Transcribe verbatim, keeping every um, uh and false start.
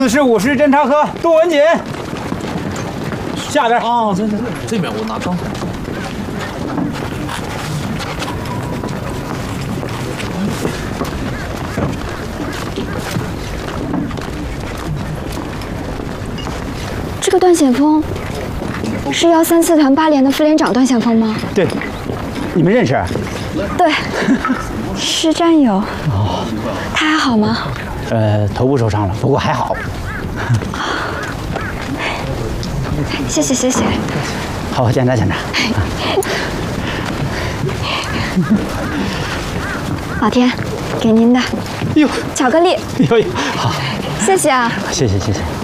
四十五师侦察科杜文锦，下边。 哦，对对对，这边我拿刚才。 这个段显峰是幺三四团八连的副连长段显峰吗？ 对，你们认识？ 对，是战友。哦，他还好吗？ 呃，头部受伤了，不过还好。 谢谢谢谢。 好，检查检查。 老天，给您的。 哟， 巧克力。 哟哟，好， 谢谢啊。 谢谢谢谢。